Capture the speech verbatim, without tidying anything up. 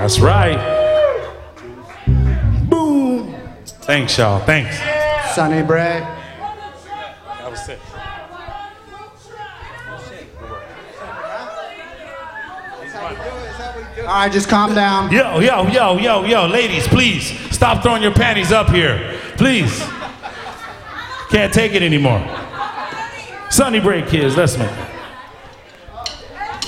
That's right. Boom. Thanks, y'all. Thanks. Sonny Bray. That was it. All right, just calm down. Yo, yo, yo, yo, yo, ladies, please stop throwing your panties up here. Please. Can't take it anymore. Sonny Bray, kids, let's make it.